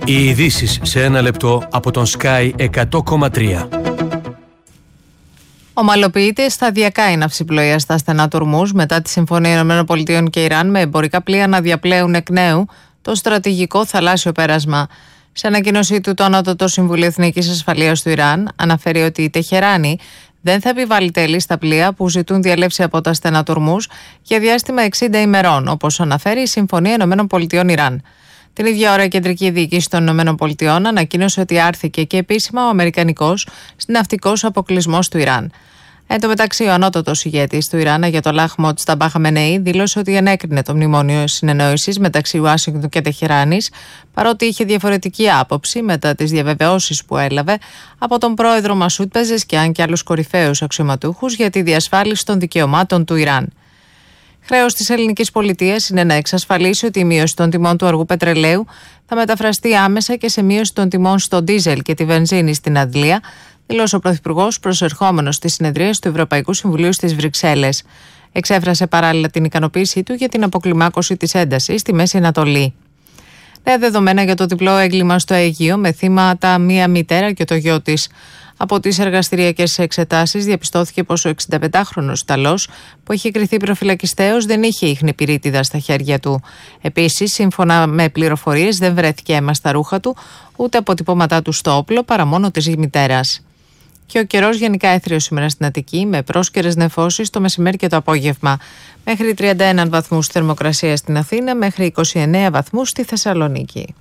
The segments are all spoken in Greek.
Οι ειδήσεις σε ένα λεπτό από τον Sky 100,3. Ομαλοποιείται σταδιακά η ναυσιπλοεία στα στενά του Ορμούζ μετά τη Συμφωνία ΗΠΑ και Ιράν με εμπορικά πλοία να διαπλέουν εκ νέου το στρατηγικό θαλάσσιο πέρασμα. Σε ανακοίνωσή του, το Ανώτατο Συμβούλιο Εθνικής Ασφαλείας του Ιράν αναφέρει ότι η Τεχεράνη δεν θα επιβάλλει τέλη στα πλοία που ζητούν διέλευση από τα στενά του Ορμούζ για διάστημα 60 ημερών, όπως αναφέρει η Συμφωνία ΗΠΑ-Ιράν. Την ίδια ώρα, η Κεντρική Διοίκηση των ΗΠΑ ανακοίνωσε ότι άρθηκε και επίσημα ο αμερικανικός ναυτικός αποκλεισμός του Ιράν. Εν τω μεταξύ, ο ανώτατος ηγέτης του Ιράν, Αγιατολάχ Μοτζταμπά Χαμενεή, δήλωσε ότι ενέκρινε το μνημόνιο συνεννόησης μεταξύ Ουάσιγκτον και Τεχεράνης, παρότι είχε διαφορετική άποψη μετά τις διαβεβαιώσεις που έλαβε από τον πρόεδρο Μασούτ Πεζεσκιάν και άλλους κορυφαίους αξιωματούχους για τη διασφάλιση των δικαιωμάτων του Ιράν. Χρέος της ελληνικής πολιτείας είναι να εξασφαλίσει ότι η μείωση των τιμών του αργού πετρελαίου θα μεταφραστεί άμεσα και σε μείωση των τιμών στο ντίζελ και τη βενζίνη στην Αγγλία, δήλωσε ο Πρωθυπουργός προσερχόμενος στις συνεδρίες του Ευρωπαϊκού Συμβουλίου στις Βρυξέλλες. Εξέφρασε παράλληλα την ικανοποίησή του για την αποκλιμάκωση της έντασης στη Μέση Ανατολή. Νέα δεδομένα για το διπλό έγκλημα στο Αιγαίο με θύματα μία μητέρα και το γιο της. Από τις εργαστηριακές εξετάσεις διαπιστώθηκε πως ο 65χρονος Ιταλός που είχε κριθεί προφυλακιστέως δεν είχε ιχνηπυρίτιδα στα χέρια του. Επίσης, σύμφωνα με πληροφορίες, δεν βρέθηκε αίμα στα ρούχα του, ούτε αποτυπώματά του στο όπλο, παρά μόνο της μητέρας. Και ο καιρός γενικά έθριος σήμερα στην Αττική, με πρόσκαιρες νεφώσεις το μεσημέρι και το απόγευμα. Μέχρι 31 βαθμούς θερμοκρασία στην Αθήνα, μέχρι 29 βαθμούς στη Θεσσαλονίκη.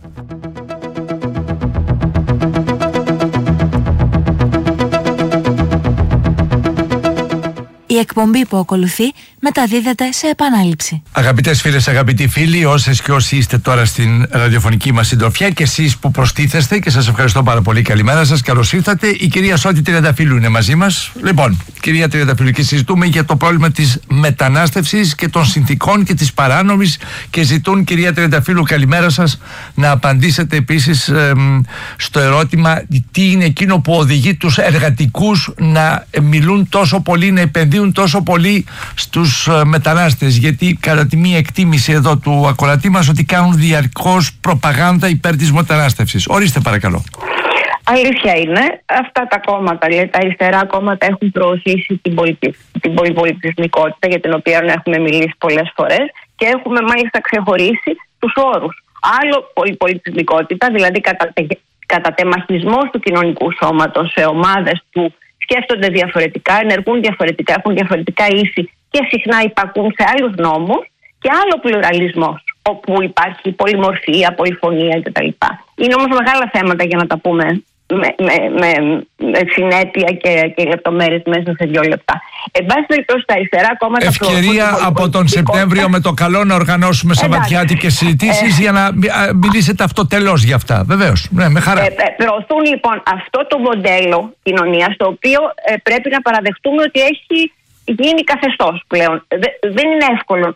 Η εκπομπή που ακολουθεί μεταδίδεται σε επανάληψη. Αγαπητές φίλες, αγαπητοί φίλοι, όσες και όσοι είστε τώρα στην ραδιοφωνική μας συντροφιά και εσείς που προστίθεστε, και σας ευχαριστώ πάρα πολύ. Καλημέρα σας, καλώς ήρθατε. Η κυρία Σώτη Τριανταφύλου είναι μαζί μας. Λοιπόν, κυρία Τριανταφύλου, και συζητούμε για το πρόβλημα της μετανάστευσης και των συνθηκών και της παράνομης, και ζητούν, κυρία Τριανταφύλου, καλημέρα σας, να απαντήσετε επίσης στο ερώτημα τι είναι εκείνο που οδηγεί τους εργατικούς να μιλούν τόσο πολύ, να επενδύουν τόσο πολύ στους μετανάστες, γιατί κατά τη μία εκτίμηση εδώ του ακροατή μας ότι κάνουν διαρκώς προπαγάνδα υπέρ της μετανάστευσης. Ορίστε παρακαλώ. Αλήθεια είναι, αυτά τα κόμματα, τα αριστερά κόμματα έχουν προωθήσει την πολυπολιτισμικότητα, για την οποία έχουμε μιλήσει πολλές φορές, και έχουμε μάλιστα ξεχωρίσει τους όρους. Άλλο πολυπολιτισμικότητα, δηλαδή κατατεμαχισμός του κοινωνικού σώματος σε ομάδες που σκέφτονται διαφορετικά, ενεργούν διαφορετικά, έχουν διαφορετικά ήθη και συχνά υπακούν σε άλλους νόμους, και άλλο πλουραλισμός, όπου υπάρχει πολυμορφία, πολυφωνία κτλ. Είναι όμως μεγάλα θέματα για να τα πούμε με συνέπεια και λεπτομέρειες μέσα σε 2 λεπτά. Εν πάση περιπτώσει, τα αριστερά κόμματα. Ευκαιρία από τον Σεπτέμβριο με το καλό να οργανώσουμε σαββατιάτικες συζητήσεις για να μιλήσετε αυτοτελώς για αυτά. Βεβαίως. Ναι, με χαρά. Προωθούν λοιπόν αυτό το μοντέλο κοινωνίας, το οποίο πρέπει να παραδεχτούμε ότι έχει γίνει καθεστώς πλέον. Δεν είναι εύκολο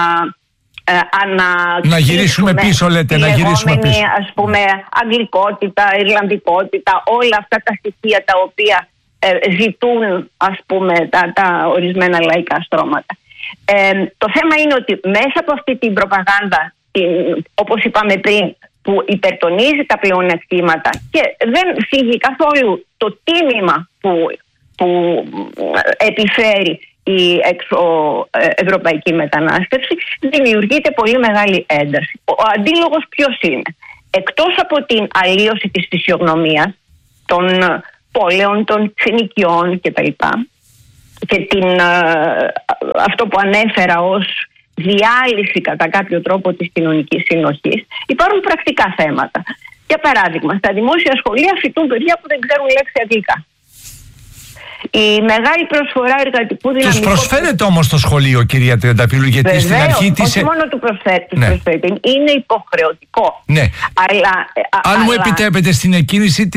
να γυρίσουμε πίσω, λέτε, να γυρίσουμε πίσω. Ας πούμε, αγγλικότητα, ιρλανδικότητα, όλα αυτά τα στοιχεία τα οποία ζητούν, ας πούμε, τα ορισμένα λαϊκά στρώματα. Το θέμα είναι ότι μέσα από αυτή την προπαγάνδα, όπως είπαμε πριν, που υπερτονίζει τα πλεονεκτήματα και δεν φύγει καθόλου το τίμημα που επιφέρει η εξωευρωπαϊκή μετανάστευση, δημιουργείται πολύ μεγάλη ένταση. Ο αντίλογος ποιος είναι? Εκτός από την αλλίωση της φυσιογνωμίας των πόλεων, των συνοικιών κτλ. Και αυτό που ανέφερα ως διάλυση κατά κάποιο τρόπο της κοινωνικής συνοχής, υπάρχουν πρακτικά θέματα. Για παράδειγμα, στα δημόσια σχολεία φοιτούν παιδιά που δεν ξέρουν λέξη αγγλικά. Η μεγάλη προσφορά εργατικού δυναμικού. Τους προσφέρεται όμως το σχολείο, κυρία Τριανταφύλου, γιατί βεβαίως, στην αρχή της. Όχι μόνο του προσφέρεται, είναι υποχρεωτικό. Ναι. Αν μου επιτρέπετε, στην εκκίνηση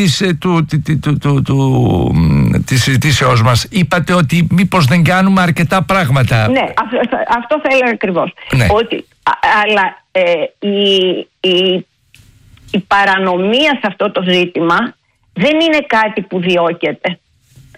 της συζητήσεώς μας, είπατε ότι μήπως δεν κάνουμε αρκετά πράγματα. Ναι, αυτό θα έλεγα ακριβώς. Ναι. Αλλά η παρανομία σε αυτό το ζήτημα δεν είναι κάτι που διώκεται.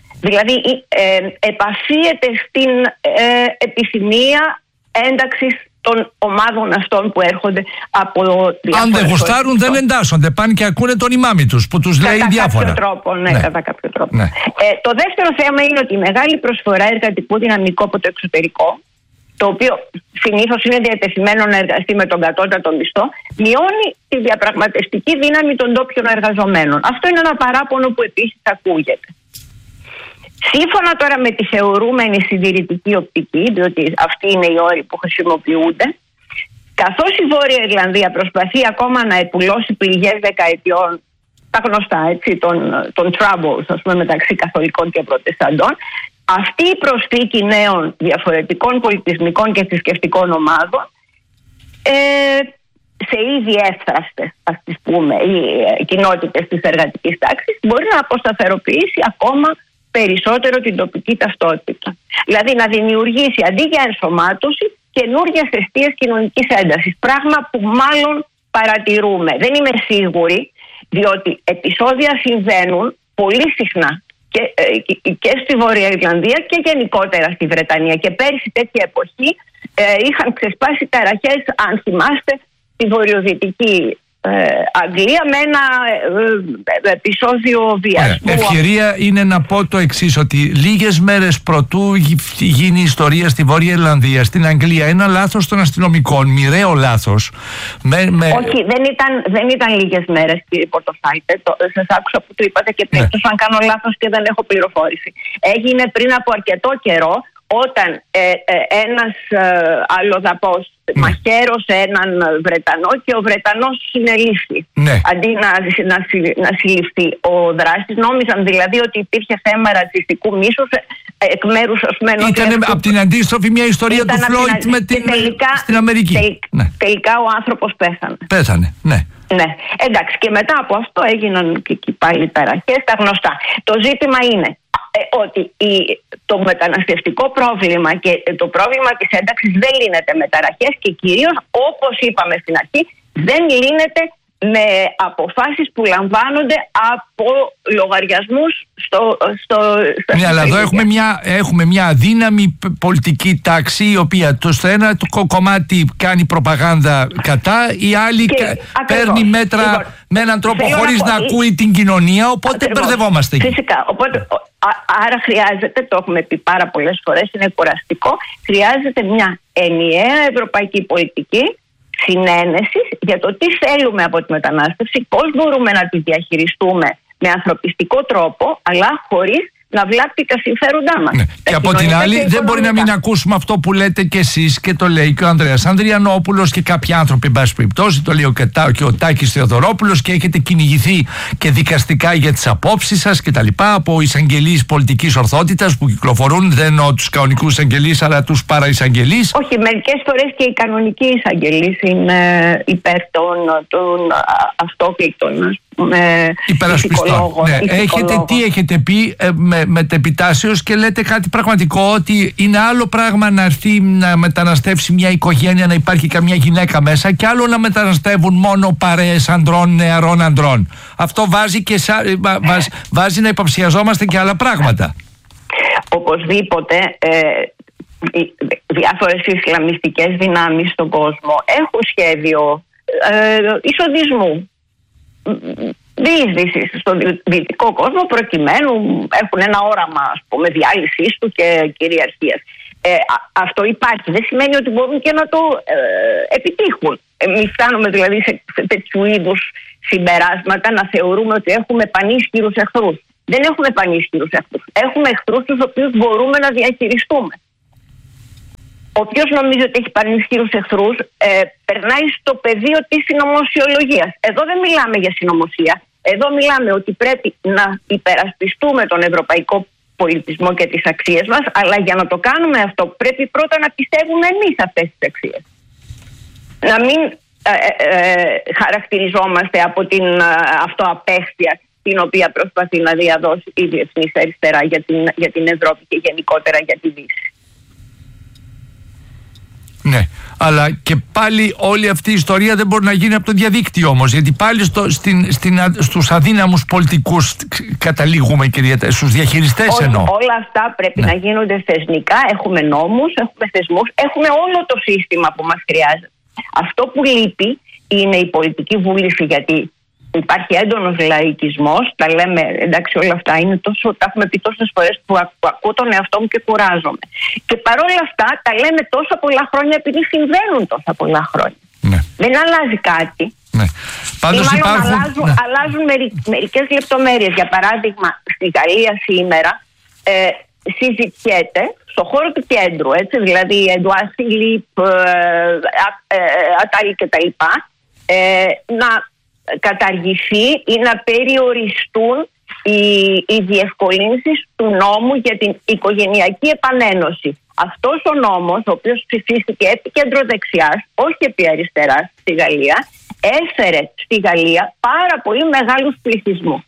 Δηλαδή επαφίεται στην επιθυμία ένταξης των ομάδων αυτών που έρχονται από διάφορες. Αν δεν γουστάρουν, δεν εντάσσονται. Πάνε και ακούνε τον ημάμι τους που τους λέει διάφορα. Κατά κάποιο τρόπο. Ναι. Το δεύτερο θέμα είναι ότι η μεγάλη προσφορά εργατικού δυναμικού από το εξωτερικό, το οποίο συνήθως είναι διατεθειμένο να εργαστεί με τον κατώτατο μισθό, μειώνει τη διαπραγματευτική δύναμη των ντόπιων εργαζομένων. Αυτό είναι ένα παράπονο που επίσης ακούγεται. Σύμφωνα τώρα με τη θεωρούμενη συντηρητική οπτική, διότι αυτοί είναι οι όροι που χρησιμοποιούνται, καθώς η Βόρεια Ιρλανδία προσπαθεί ακόμα να επουλώσει πληγές δεκαετιών, τα γνωστά έτσι, των troubles, ας πούμε, μεταξύ καθολικών και προτεσταντών, αυτή η προσθήκη νέων διαφορετικών πολιτισμικών και θρησκευτικών ομάδων σε ήδη εύθραστες, ας τις πούμε, οι κοινότητες της εργατικής τάξης, μπορεί να αποσταθεροποιήσει ακόμα περισσότερο την τοπική ταυτότητα. Δηλαδή να δημιουργήσει αντί για ενσωμάτωση καινούργιες αιστείες κοινωνικής έντασης. Πράγμα που μάλλον παρατηρούμε. Δεν είμαι σίγουρη, διότι επεισόδια συμβαίνουν πολύ συχνά και στη Βόρεια Ιρλανδία και γενικότερα στη Βρετανία. Και πέρυσι τέτοια εποχή είχαν ξεσπάσει ταραχές, αν θυμάστε, στη βορειοδυτική Αγγλία με ένα επεισόδιο βιασμού. Ευκαιρία είναι να πω το εξής, ότι λίγες μέρες προτού γίνει η ιστορία στη Βόρεια Ιρλανδία, στην Αγγλία, ένα λάθος των αστυνομικών, μοιραίο λάθος. Όχι, δεν ήταν λίγες μέρες, κύριε Πορτοφάλτε. Σας άκουσα που το είπατε και πέστος αν κάνω λάθος και δεν έχω πληροφόρηση. Έγινε πριν από αρκετό καιρό, όταν ένας αλλοδαπός μαχαίρωσε έναν Βρετανό και ο Βρετανός συνελήφθη. Αντί να συλληφθεί ο δράστης, νόμιζαν δηλαδή ότι υπήρχε θέμα ρατσιστικού μίσους εκ μέρους ορισμένων. Ήταν από την αντίστροφη μια ιστορία του Φλόιντ στην Αμερική. Τελικά ο άνθρωπος πέθανε. Ναι. Εντάξει, και μετά από αυτό έγιναν και εκεί πάλι ταραχές, τα γνωστά. Το ζήτημα είναι ότι το μεταναστευτικό πρόβλημα και το πρόβλημα της ένταξης δεν λύνεται με ταραχές και κυρίως, όπως είπαμε στην αρχή, δεν λύνεται με αποφάσεις που λαμβάνονται από λογαριασμούς ναι, αλλά εδώ έχουμε μια αδύναμη πολιτική τάξη, η οποία στο ένα κομμάτι κάνει προπαγάνδα κατά, η άλλη παίρνει μέτρα με έναν τρόπο χωρίς να ακούει την κοινωνία, οπότε μπερδευόμαστε εκεί. Φυσικά, άρα χρειάζεται, το έχουμε πει πάρα πολλές φορές, είναι κουραστικό, χρειάζεται μια ενιαία ευρωπαϊκή πολιτική συνένεσης για το τι θέλουμε από τη μετανάστευση, πώς μπορούμε να τη διαχειριστούμε με ανθρωπιστικό τρόπο, αλλά χωρίς να βλάπτει τα συμφέροντά μας. Και από την άλλη, δεν μπορεί να μην ακούσουμε αυτό που λέτε κι εσείς και το λέει και ο Ανδρέας Ανδριανόπουλος και κάποιοι άνθρωποι, εν πάση περιπτώσει, το λέει και ο Τάκης Θεοδωρόπουλος, και έχετε κυνηγηθεί και δικαστικά για τις απόψεις σας κτλ. Από εισαγγελείς πολιτικής ορθότητας που κυκλοφορούν, δεν εννοώ τους κανονικούς εισαγγελείς, αλλά τους παραεισαγγελείς. Όχι, μερικές φορές και οι κανονικοί εισαγγελείς είναι υπέρ των αυτόκλητων υπερασπιστών. Τι έχετε πει μετεπιτάσεως και λέτε κάτι πραγματικό, ότι είναι άλλο πράγμα να έρθει να μεταναστεύσει μια οικογένεια, να υπάρχει καμιά γυναίκα μέσα, και άλλο να μεταναστεύουν μόνο παρέες ανδρών, νεαρών ανδρών. Αυτό βάζει να υποψιαζόμαστε και άλλα πράγματα. Οπωσδήποτε διάφορες ισλαμιστικές δυνάμεις στον κόσμο έχουν σχέδιο εισοδισμού, διείσδυσης στον δυτικό κόσμο, προκειμένου έχουν ένα όραμα, ας πούμε, διάλυσης του και κυριαρχίας. Αυτό υπάρχει. Δεν σημαίνει ότι μπορούν και να το επιτύχουν. Εμείς φτάνουμε δηλαδή σε τέτοιου είδους συμπεράσματα να θεωρούμε ότι έχουμε πανίσχυρους εχθρούς. Δεν έχουμε πανίσχυρους εχθρούς. Έχουμε εχθρούς τους οποίους μπορούμε να διαχειριστούμε. Όποιος νομίζει ότι έχει πανίσχυρους εχθρούς περνάει στο πεδίο της συνωμοσιολογίας. Εδώ δεν μιλάμε για συνωμοσία. Εδώ μιλάμε ότι πρέπει να υπερασπιστούμε τον ευρωπαϊκό πολιτισμό και τις αξίες μας, αλλά για να το κάνουμε αυτό πρέπει πρώτα να πιστεύουμε εμείς αυτές τις αξίες. Να μην χαρακτηριζόμαστε από την αυτοαπέχθεια την οποία προσπαθεί να διαδώσει η διεθνής αριστερά για την Ευρώπη και γενικότερα για τη Δύση. Ναι, αλλά και πάλι όλη αυτή η ιστορία δεν μπορεί να γίνει από το διαδίκτυο όμως, γιατί πάλι στους αδύναμους πολιτικούς καταλήγουμε, κυρία, στους διαχειριστές εννοώ. Όλα αυτά πρέπει να γίνονται θεσμικά, έχουμε νόμους, έχουμε θεσμούς, έχουμε όλο το σύστημα που μας χρειάζεται. Αυτό που λείπει είναι η πολιτική βούληση, γιατί υπάρχει έντονος λαϊκισμός, τα λέμε, εντάξει, όλα αυτά είναι τόσο, τα έχουμε πει τόσες φορές που ακούω τον εαυτό μου και κουράζομαι. Και παρόλα αυτά τα λέμε τόσα πολλά χρόνια επειδή συμβαίνουν τόσα πολλά χρόνια. Ναι. Δεν αλλάζει κάτι. Ναι. Πάντως αλλάζουν μερικές λεπτομέρειες. Για παράδειγμα, στη Γαλλία σήμερα συζητιέται στο χώρο του κέντρου, έτσι, δηλαδή Εντουάρ Φιλίπ, Ατάλη κτλ. Να καταργηθεί ή να περιοριστούν οι διευκολύνσεις του νόμου για την οικογενειακή επανένωση. Αυτός ο νόμος, ο οποίος ψηφίστηκε επί κεντροδεξιάς, όχι επί αριστεράς στη Γαλλία, έφερε στη Γαλλία πάρα πολύ μεγάλους πληθυσμούς.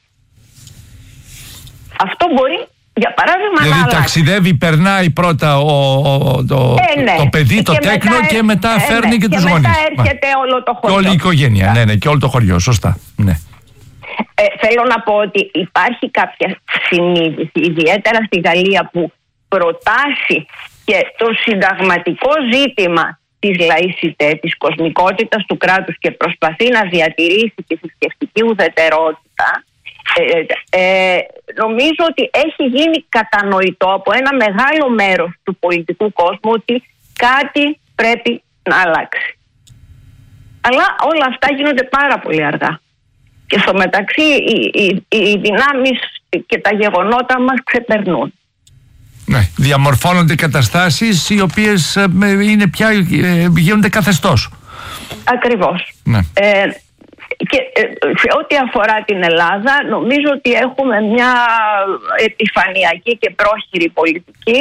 Αυτό μπορεί, για παράδειγμα, να δηλαδή ταξιδεύει, περνάει πρώτα το παιδί, το τέκνο και μετά φέρνει και τους γονείς. Και μετά έρχεται όλο το χωριό. Και όλη η οικογένεια, ναι, και όλο το χωριό, σωστά. Ναι. Θέλω να πω ότι υπάρχει κάποια συνείδηση, ιδιαίτερα στη Γαλλία, που προτάσει και το συνταγματικό ζήτημα της λαϊκιτέ, της κοσμικότητας του κράτους και προσπαθεί να διατηρήσει τη θρησκευτική ουδετερότητα. Νομίζω ότι έχει γίνει κατανοητό από ένα μεγάλο μέρος του πολιτικού κόσμου ότι κάτι πρέπει να αλλάξει. Αλλά όλα αυτά γίνονται πάρα πολύ αργά. Και στο μεταξύ οι δυνάμεις και τα γεγονότα μας ξεπερνούν. Ναι, διαμορφώνονται καταστάσεις οι οποίες είναι πια, γίνονται καθεστώς. Ακριβώς. Ναι. Και σε ό,τι αφορά την Ελλάδα, νομίζω ότι έχουμε μια επιφανειακή και πρόχειρη πολιτική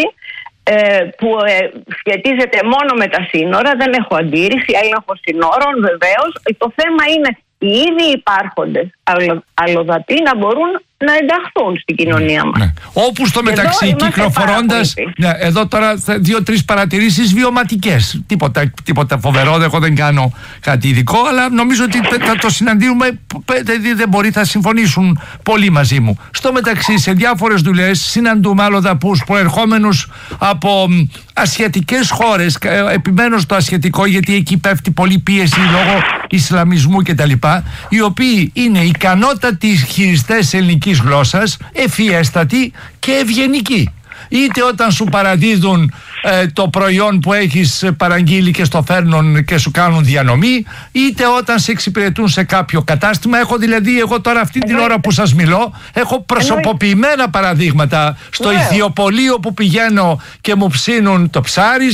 που σχετίζεται μόνο με τα σύνορα. Δεν έχω αντίρρηση, έλεγχο σύνορων βεβαίως. Το θέμα είναι οι ήδη υπάρχοντες αλλοδαποί να μπορούν να ενταχθούν στην κοινωνία μας. Ναι. Όπου στο μεταξύ κυκλοφορώντας, εδώ τώρα 2-3 παρατηρήσεις βιωματικές. Τίποτα φοβερό, εγώ δεν κάνω κάτι ειδικό, αλλά νομίζω ότι θα το συναντήσουμε, δεν μπορεί, θα συμφωνήσουν πολλοί μαζί μου. Στο μεταξύ, σε διάφορες δουλειές συναντούμε αλλοδαπούς προερχόμενους από ασιατικές χώρες, επιμένω στο ασιατικό γιατί εκεί πέφτει πολλή πίεση λόγω Ισλαμισμού κτλ., οι οποίοι είναι ικανότατοι χειριστές ελληνικής γλώσσας, ευφιέστατοι και ευγενικοί. Είτε όταν σου παραδίδουν το προϊόν που έχεις παραγγείλει και στο φέρνουν και σου κάνουν διανομή, είτε όταν σε εξυπηρετούν σε κάποιο κατάστημα. Εγώ τώρα αυτή την ώρα που σας μιλώ έχω προσωποποιημένα παραδείγματα στο Ιθιοπολείο που πηγαίνω και μου ψήνουν το ψάρι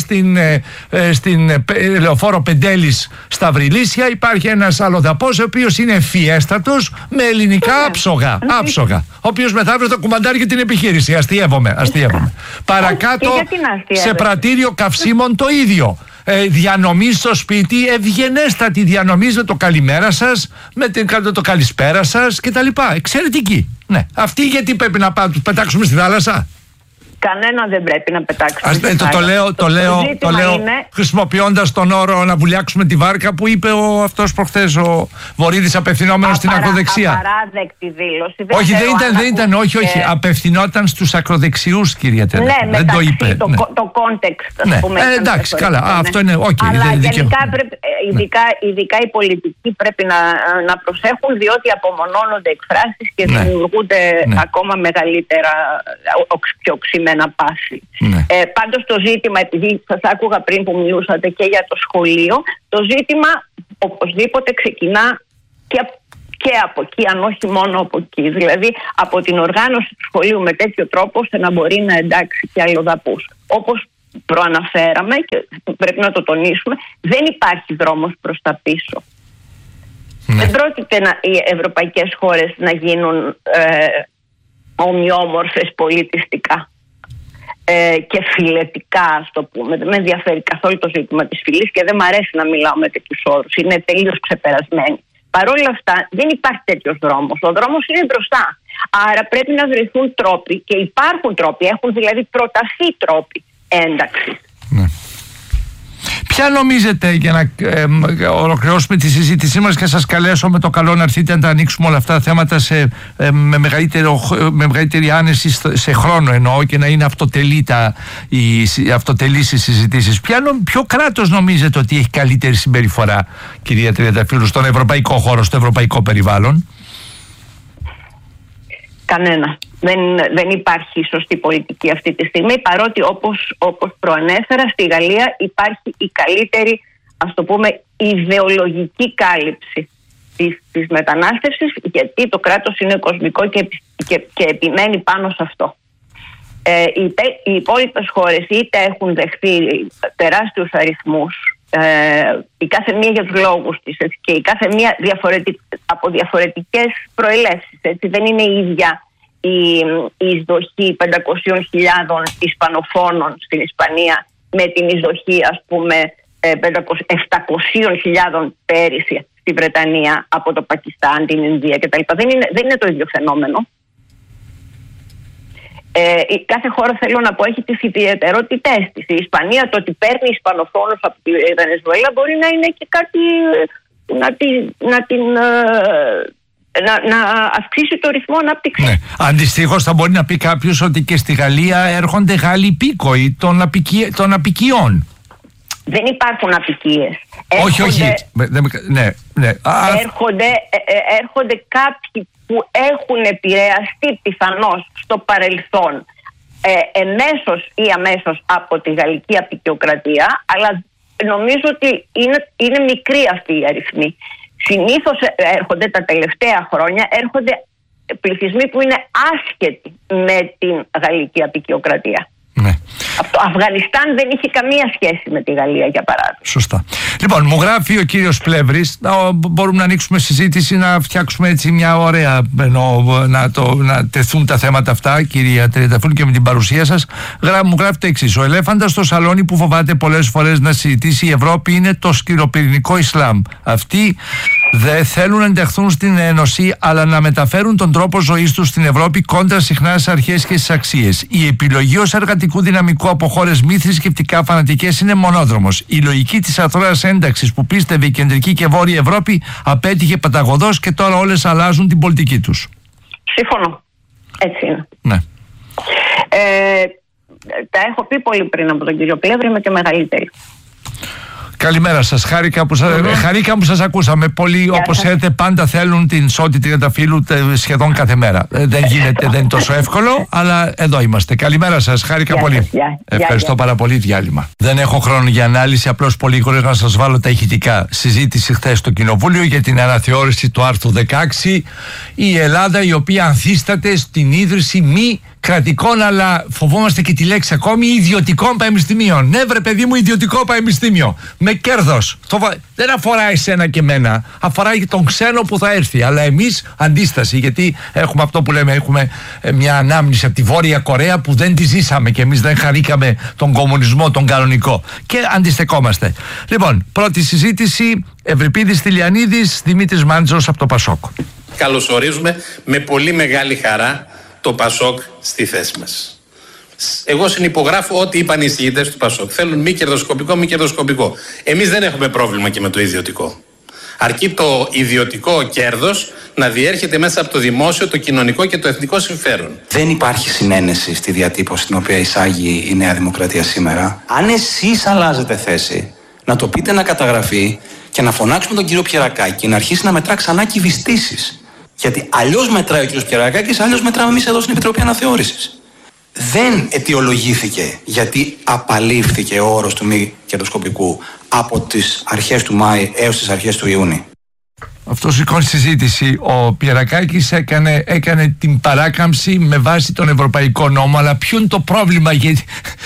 στην λεωφόρο Πεντέλης στα Βρυλίσια. Υπάρχει ένας αλλοδαπός ο οποίος είναι ευφιέστατος με ελληνικά άψογα, ο οποίος μεθαύριο το κουμαντάρει για την επιχείρηση. Αστειεύομαι. Παρακάτω σε πρατήριο καυσίμων το ίδιο. Διανομή στο σπίτι, ευγενέστατη διανομή με το καλημέρα σας, με το καλησπέρα σας κτλ. Εξαιρετική. Ναι. Αυτοί γιατί πρέπει να πετάξουμε στη θάλασσα? Κανένα δεν πρέπει να πετάξουμε. Το λέω χρησιμοποιώντας τον όρο να βουλιάξουμε τη βάρκα που είπε αυτός προχθές ο Βορίδης, απευθυνόμενος στην ακροδεξιά. Απαράδεκτη δήλωση. Όχι, δεν ήταν. Απευθυνόταν στους ακροδεξιούς, κυρία Τέλα. Ναι, δεν το είπε. Το context, ας πούμε. Εντάξει, καλά. Αυτό είναι. Αλλά ειδικά οι πολιτικοί πρέπει να προσέχουν, διότι απομονώνονται εκφράσεις και δημιουργούνται ακόμα μεγαλύτερα οξυμένα πάση. Πάντως το ζήτημα, επειδή σας άκουγα πριν που μιλούσατε και για το σχολείο, το ζήτημα οπωσδήποτε ξεκινά και από εκεί, αν όχι μόνο από εκεί. Δηλαδή από την οργάνωση του σχολείου με τέτοιο τρόπο ώστε να μπορεί να εντάξει και αλλοδαπούς. Όπως προαναφέραμε και πρέπει να το τονίσουμε, δεν υπάρχει δρόμος προς τα πίσω. Δεν πρόκειται οι ευρωπαϊκές χώρες να γίνουν ομοιόμορφες πολιτιστικά και φιλετικά, ας το πούμε. Δεν με ενδιαφέρει καθόλου το ζήτημα της φυλής και δεν μου αρέσει να μιλάω με τέτοιους όρους. Είναι τελείως ξεπερασμένοι. Παρ' όλα αυτά δεν υπάρχει τέτοιος δρόμος. Ο δρόμος είναι μπροστά. Άρα πρέπει να βρεθούν τρόποι, και υπάρχουν τρόποι, έχουν δηλαδή προταθεί τρόποι ένταξης. Ποια νομίζετε, για να ολοκληρώσουμε τη συζήτησή μας και σας καλέσω με το καλό να έρθετε να τα ανοίξουμε όλα αυτά τα θέματα με μεγαλύτερη άνεση σε χρόνο εννοώ, και να είναι αυτοτελείς οι συζητήσεις. Ποιο κράτος νομίζετε ότι έχει καλύτερη συμπεριφορά, κυρία Τριανταφύλου, στον ευρωπαϊκό χώρο, στο ευρωπαϊκό περιβάλλον? Κανένα. Δεν υπάρχει σωστή πολιτική αυτή τη στιγμή, παρότι όπως προανέφερα, στη Γαλλία υπάρχει η καλύτερη, ας το πούμε, ιδεολογική κάλυψη της μετανάστευσης, γιατί το κράτος είναι κοσμικό και επιμένει πάνω σε αυτό. Οι υπόλοιπες χώρες είτε έχουν δεχθεί τεράστιους αριθμούς, η κάθε μία για τους λόγους της, και η κάθε μία από διαφορετικές προελεύσεις. Δεν είναι η ίδια η εισδοχή 500.000 Ισπανοφώνων στην Ισπανία με την εισδοχή, ας πούμε, 700.000 πέρυσι στη Βρετανία από το Πακιστάν, την Ινδία κτλ. Δεν είναι το ίδιο φαινόμενο. Κάθε χώρα, θέλω να πω, έχει τις ιδιαιτερότητές της. Η Ισπανία, το ότι παίρνει Ισπανοφόνους από τη Βενεζουέλα μπορεί να είναι και κάτι να αυξήσει το ρυθμό ανάπτυξης. Ναι. Αντιστοίχως θα μπορεί να πει κάποιος ότι και στη Γαλλία έρχονται Γάλλοι υπήκοοι των απικιών. Δεν υπάρχουν απικίες. Όχι. Ναι. Έρχονται κάποιοι που έχουν επηρεαστεί πιθανώς στο παρελθόν εμέσως ή αμέσως από τη γαλλική απικιοκρατία, αλλά νομίζω ότι είναι μικρή αυτή η αριθμή. Συνήθως έρχονται τα τελευταία χρόνια πληθυσμοί που είναι άσχετοι με την γαλλική απικιοκρατία. Ναι. Το Αφγανιστάν δεν είχε καμία σχέση με τη Γαλλία, για παράδειγμα. Σωστά. Λοιπόν, μου γράφει ο κύριος Πλεύρης, μπορούμε να ανοίξουμε συζήτηση, να φτιάξουμε έτσι μια ωραία, να τεθούν τα θέματα αυτά, κυρία Τριανταφύλου, και με την παρουσία σας. Μου γράφει το εξής: ο ελέφαντας στο σαλόνι που φοβάται πολλές φορές να συζητήσει η Ευρώπη είναι το σκληροπυρηνικό Ισλάμ. Αυτοί δεν θέλουν να ενταχθούν στην Ένωση, αλλά να μεταφέρουν τον τρόπο ζωής τους στην Ευρώπη κόντρα συχνά στις αρχές και στις αξίες. Η επιλογή ως εργατικού δυναμικού από χώρες μη θρησκευτικά φανατικές είναι μονόδρομος. Η λογική της αθρώας ένταξης που πίστευε η κεντρική και βόρεια Ευρώπη απέτυχε παταγωδώς και τώρα όλες αλλάζουν την πολιτική τους. Σύμφωνο. Έτσι είναι. Ναι. Τα έχω πει πολύ πριν από τον κύριο Πλεύρη, είμαι και μεγαλύτερη. Καλημέρα σας. Χάρηκα που σας ακούσαμε. Πολλοί, όπως ξέρετε, πάντα θέλουν την Σώτη Τριανταφύλου σχεδόν κάθε μέρα. Δεν γίνεται, δεν είναι τόσο εύκολο, αλλά εδώ είμαστε. Καλημέρα σας. Χάρηκα πολύ. Ευχαριστώ πάρα πολύ. Διάλειμμα. Δεν έχω χρόνο για ανάλυση, απλώς πολύ γρήγορα να σας βάλω τα ηχητικά. Συζήτηση χθες στο Κοινοβούλιο για την αναθεώρηση του άρθρου 16. Η Ελλάδα, η οποία ανθίσταται στην ίδρυση μη κρατικών, αλλά φοβόμαστε και τη λέξη ακόμη, ιδιωτικών πανεπιστημίων. Ναι, βρε παιδί μου, ιδιωτικό πανεπιστήμιο. Με κέρδος. Δεν αφορά εσένα και εμένα. Αφορά και τον ξένο που θα έρθει. Αλλά εμείς αντίσταση, γιατί έχουμε αυτό που λέμε, έχουμε μια ανάμνηση από τη Βόρεια Κορέα που δεν τη ζήσαμε και εμείς δεν χαρήκαμε τον κομμουνισμό, τον κανονικό. Και αντιστεκόμαστε. Λοιπόν, πρώτη συζήτηση. Ευρυπίδης Τηλιανίδης, Δημήτρης Μάντζος από το Πασόκ. Καλωσορίζουμε με πολύ μεγάλη χαρά το Πασόκ στη θέση μας. Εγώ συνυπογράφω ό,τι είπαν οι εισηγητές του Πασόκ. Θέλουν μη κερδοσκοπικό. Εμείς δεν έχουμε πρόβλημα και με το ιδιωτικό. Αρκεί το ιδιωτικό κέρδος να διέρχεται μέσα από το δημόσιο, το κοινωνικό και το εθνικό συμφέρον. Δεν υπάρχει συνένεση στη διατύπωση την οποία εισάγει η Νέα Δημοκρατία σήμερα. Αν εσείς αλλάζετε θέση, να το πείτε να καταγραφεί και να φωνάξουμε τον κύριο Πιερακάκη να αρχίσει να μετρά ξανά κυβιστήσεις. Γιατί αλλιώς μετράει ο κ. Πιερακάκης, αλλιώς μετράμε εμείς εδώ στην Επιτροπή Αναθεώρησης. Δεν αιτιολογήθηκε γιατί απαλήφθηκε ο όρος του μη κερδοσκοπικού από τις αρχές του Μάη έως τις αρχές του Ιούνιου. Αυτό σηκώνει συζήτηση. Ο Πιερακάκης έκανε την παράκαμψη με βάση τον Ευρωπαϊκό Νόμο, αλλά ποιο είναι το πρόβλημα? Γιατί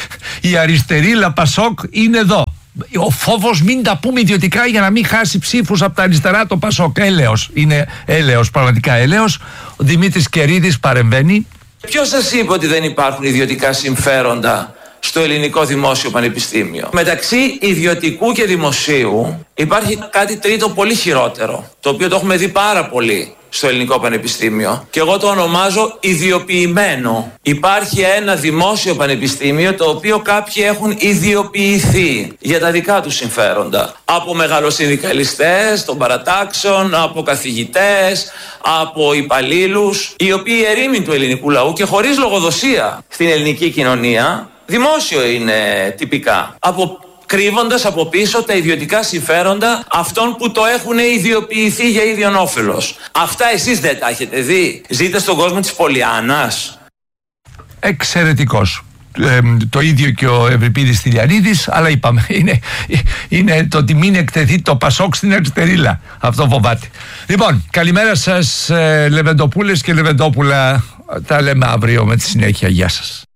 η αριστερή Πασόκ είναι εδώ. Ο φόβος μην τα πούμε ιδιωτικά για να μην χάσει ψήφους από τα αριστερά το Πασόκ. Έλεος. Είναι έλεος, πραγματικά έλεος. Ο Δημήτρης Κερίδης παρεμβαίνει. Ποιος σας είπε ότι δεν υπάρχουν ιδιωτικά συμφέροντα στο ελληνικό δημόσιο πανεπιστήμιο? Μεταξύ ιδιωτικού και δημοσίου υπάρχει κάτι τρίτο πολύ χειρότερο, το οποίο το έχουμε δει πάρα πολύ στο ελληνικό πανεπιστήμιο και εγώ το ονομάζω ιδιοποιημένο. Υπάρχει ένα δημόσιο πανεπιστήμιο το οποίο κάποιοι έχουν ιδιοποιηθεί για τα δικά τους συμφέροντα. Από μεγαλοσυνδικαλιστές, των παρατάξεων, από καθηγητές, από υπαλλήλους, οι οποίοι ερήμην του ελληνικού λαού και χωρίς λογοδοσία στην ελληνική κοινωνία, δημόσιο είναι τυπικά, κρύβοντας από πίσω τα ιδιωτικά συμφέροντα αυτών που το έχουν ιδιοποιηθεί για ίδιον όφελος. Αυτά εσείς δεν τα έχετε δει? Ζείτε στον κόσμο της Πολιάννας. Εξαιρετικός. Το ίδιο και ο Ευρυπίδης Στυλιανίδης, αλλά είπαμε, είναι το ότι μην εκτεθεί το Πασόκ στην εξτερίλα. Αυτό φοβάται. Λοιπόν, καλημέρα σας Λεβεντοπούλες και Λεβεντόπουλα. Τα λέμε αύριο με τη συνέχεια. Γεια σας.